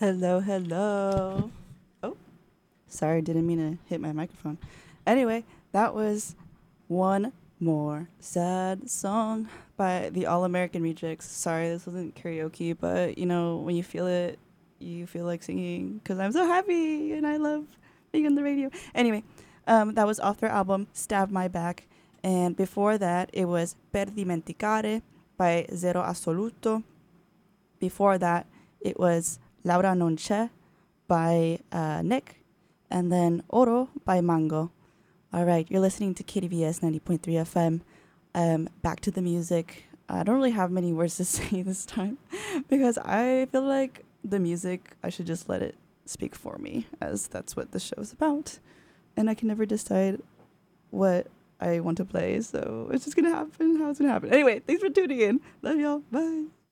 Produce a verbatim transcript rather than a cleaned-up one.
Hello, hello. Oh, sorry, didn't mean to hit my microphone. Anyway, that was One More Sad Song by the All American Rejects. Sorry, this wasn't karaoke, but you know, when you feel it, you feel like singing because I'm so happy and I love being on the radio. Anyway, um, that was off their album Stab My Back. And before that, it was Per Dimenticare by Zero Assoluto. Before that, it was Laura Non C'è by uh, Nick, and then Oro by Mango. All right, you're listening to K D V S ninety point three F M. Um, back to the music. I don't really have many words to say this time because I feel like the music, I should just let it speak for me, as that's what the show is about. And I can never decide what I want to play, so it's just going to happen how it's going to happen. Anyway, thanks for tuning in. Love y'all. Bye.